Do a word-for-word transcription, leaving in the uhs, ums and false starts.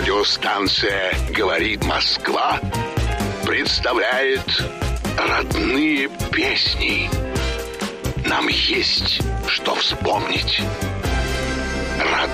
Радиостанция «Говорит Москва» представляет родные песни. Нам есть что вспомнить.